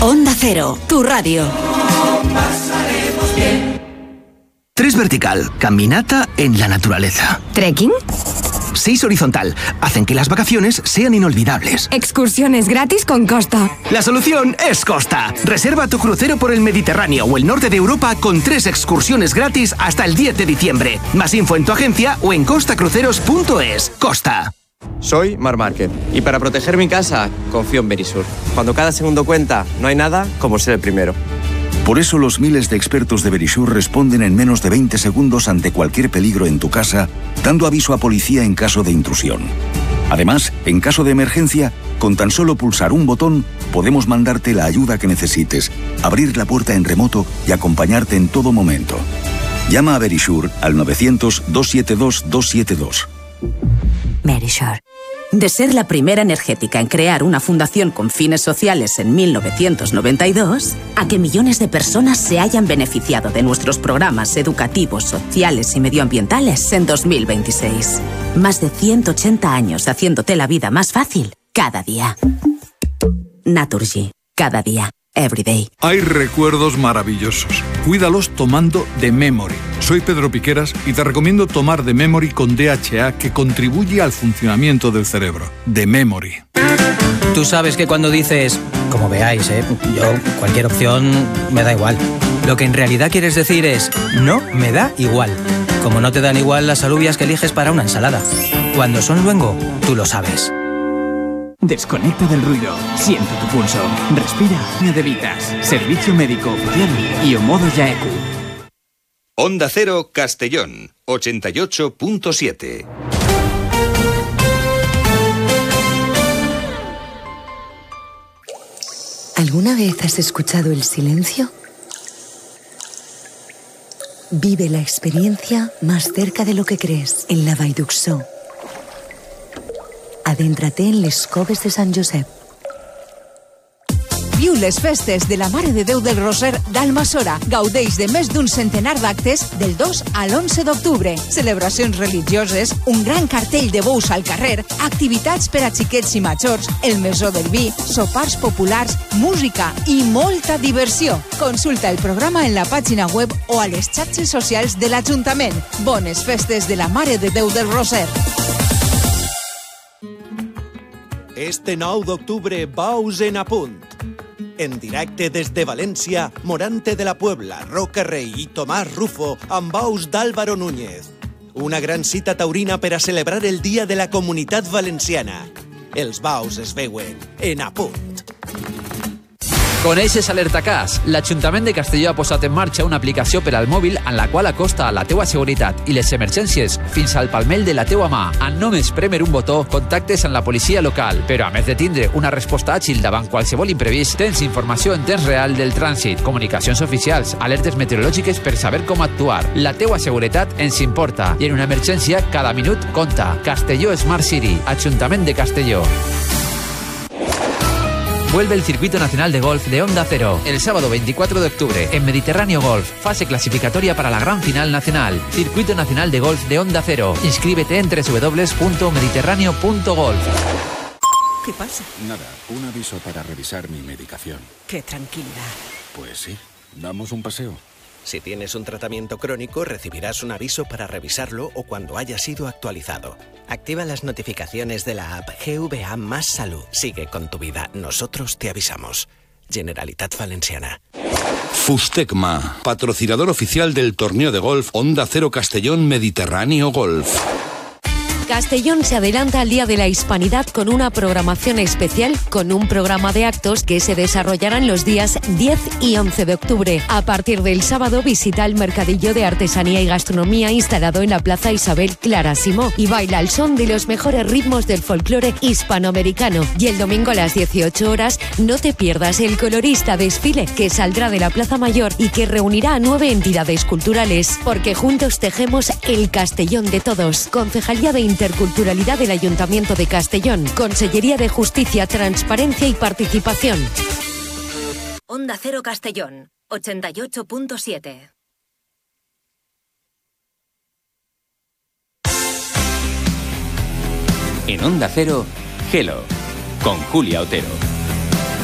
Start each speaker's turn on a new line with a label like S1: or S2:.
S1: Onda Cero, tu radio.
S2: 3 vertical, caminata en la naturaleza.
S1: ¿Trekking?
S2: 6 horizontal, hacen que las vacaciones sean inolvidables.
S1: Excursiones gratis con Costa.
S2: La solución es Costa. Reserva tu crucero por el Mediterráneo o el norte de Europa con 3 excursiones gratis hasta el 10 de diciembre. Más info en tu agencia o en costacruceros.es. Costa.
S3: Soy Marc Márquez y para proteger mi casa confío en Verisur. Cuando cada segundo cuenta, no hay nada como ser el primero.
S4: Por eso los miles de expertos de Verisur responden en menos de 20 segundos ante cualquier peligro en tu casa, dando aviso a policía en caso de intrusión. Además, en caso de emergencia, con tan solo pulsar un botón, podemos mandarte la ayuda que necesites, abrir la puerta en remoto y acompañarte en todo momento. Llama a Verisur al 900-272-272.
S5: Verisur. De ser la primera energética en crear una fundación con fines sociales en 1992, a que millones de personas se hayan beneficiado de nuestros programas educativos, sociales y medioambientales en 2026. Más de 180 años haciéndote la vida más fácil cada día. Naturgy. Cada día. Everyday.
S6: Hay recuerdos maravillosos. Cuídalos tomando The Memory. Soy Pedro Piqueras y te recomiendo tomar The Memory con DHA, que contribuye al funcionamiento del cerebro. The Memory.
S7: Tú sabes que cuando dices, como veáis, yo cualquier opción me da igual. Lo que en realidad quieres decir es, no me da igual. Como no te dan igual las alubias que eliges para una ensalada. Cuando son luengo, tú lo sabes.
S8: Desconecta del ruido, siente tu pulso, respira, Devitas, servicio médico oficial y Omodo Yaeku.
S9: Onda Cero Castellón, 88.7.
S10: ¿Alguna vez has escuchado el silencio? Vive la experiencia más cerca de lo que crees en la Vall d'Uixó. Adéntrate en les Coves de Sant Josep.
S11: Viu les festes de la Mare de Déu del Roser d'Almassora. Gaudeix de més d'un centenar d'actes del 2 a l'11 d'octubre. Celebracions religioses, un gran cartell de bous al carrer, activitats per a xiquets i majors, el Mesó del Vi, sopars populars, música i molta diversió. Consulta el programa en la pàgina web o a les xarxes socials de l'Ajuntament. Bones festes de la Mare de Déu del Roser.
S12: Este 9 d'octubre, Baus en Apunt. En directe des de València, Morante de la Puebla, Roca Rei i Tomàs Rufo amb baus d'Álvaro Núñez. Una gran cita taurina per a celebrar el Dia de la Comunitat Valenciana. Els baus es veuen en Apunt.
S13: Coneixes Alertacàs? L'Ajuntament de Castelló ha posat en marxa una aplicació per al mòbil en la qual acosta a la teua seguretat i les emergències fins al palmell de la teua mà. En només prémer un botó, contactes amb la policia local. Però a més de tindre una resposta àgil davant qualsevol imprevist, tens informació en temps real del trànsit, comunicacions oficials, alertes meteorològiques per saber com actuar. La teua seguretat ens importa i en una emergència cada minut compta. Castelló Smart City, Ajuntament de Castelló. Vuelve el Circuito Nacional de Golf de Onda Cero el sábado 24 de octubre en Mediterráneo Golf, fase clasificatoria para la gran final nacional. Circuito Nacional de Golf de Onda Cero. Inscríbete en www.mediterráneo.golf.
S14: ¿Qué pasa?
S15: Nada, un aviso para revisar mi medicación.
S14: Qué tranquilidad.
S15: Pues sí, damos un paseo.
S16: Si tienes un tratamiento crónico, recibirás un aviso para revisarlo o cuando haya sido actualizado. Activa las notificaciones de la app GVA Más Salud. Sigue con tu vida. Nosotros te avisamos. Generalitat Valenciana.
S9: Fustecma, patrocinador oficial del torneo de golf Onda Cero Castellón Mediterráneo Golf.
S17: Castellón se adelanta al Día de la Hispanidad con una programación especial con un programa de actos que se desarrollarán los días 10 y 11 de octubre. A partir del sábado visita el mercadillo de artesanía y gastronomía instalado en la Plaza Isabel Clara Simó y baila al son de los mejores ritmos del folclore hispanoamericano. Y el domingo a las 18 horas no te pierdas el colorista desfile que saldrá de la Plaza Mayor y que reunirá a 9 entidades culturales, porque juntos tejemos el Castellón de todos. Concejalía de Interculturalidad del Ayuntamiento de Castellón. Consellería de Justicia, Transparencia y Participación.
S1: Onda Cero Castellón, 88.7.
S18: En Onda Cero, Hello, con Julia Otero.